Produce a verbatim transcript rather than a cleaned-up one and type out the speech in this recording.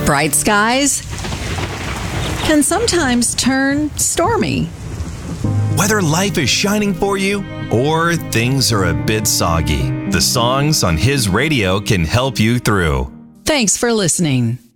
Bright skies can sometimes turn stormy. Whether life is shining for you or things are a bit soggy, the songs on His Radio can help you through. Thanks for listening.